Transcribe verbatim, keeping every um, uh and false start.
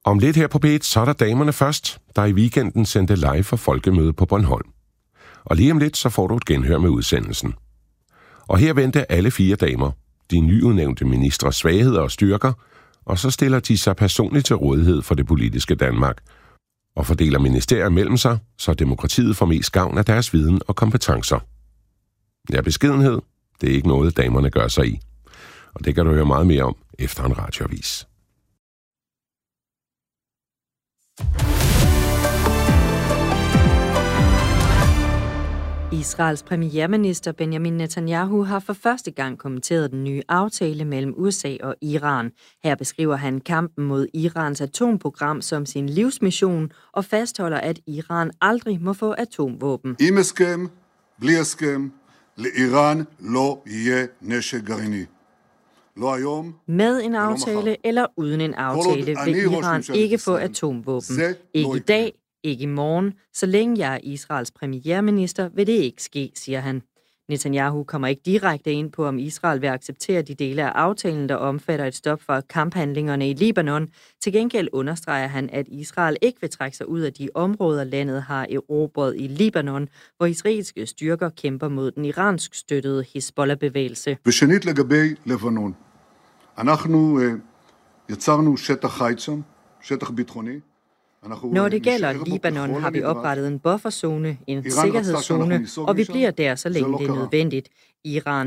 Om lidt her på P et, så er der damerne først, der i weekenden sendte live for Folkemøde på Bornholm. Og lige om lidt, så får du et genhør med udsendelsen. Og her venter alle fire damer, de nyudnævnte ministres svagheder og styrker, og så stiller de sig personligt til rådighed for det politiske Danmark, og fordeler ministerier mellem sig, så demokratiet får mest gavn af deres viden og kompetencer. Ja, beskedenhed, det er ikke noget, damerne gør sig i. Og det kan du høre meget mere om efter en radioavis. Israels premierminister Benjamin Netanyahu har for første gang kommenteret den nye aftale mellem U S A og Iran. Her beskriver han kampen mod Irans atomprogram som sin livsmission og fastholder, at Iran aldrig må få atomvåben. עם הסכם, בלי הסכם, לאיראן לא יהיה נשק גרעיני. לא היום. Med en aftale eller uden en aftale vil Iran ikke få atomvåben. Ikke i dag, ikke i morgen. Så længe jeg er Israels premierminister, vil det ikke ske, siger han. Netanyahu kommer ikke direkte ind på, om Israel vil acceptere de dele af aftalen, der omfatter et stop for kamphandlingerne i Libanon. Til gengæld understreger han, at Israel ikke vil trække sig ud af de områder, landet har erobret i Libanon, hvor israelske styrker kæmper mod den iransk støttede Hezbollah-bevægelse. ושנית לגבי לבנון. אנחנו יצרנו שטח חיץ שם, שטח ביטחוני. Når det gælder Libanon, har vi oprettet en bufferzone, en sikkerhedszone, og vi bliver der, så længe det er nødvendigt. Iran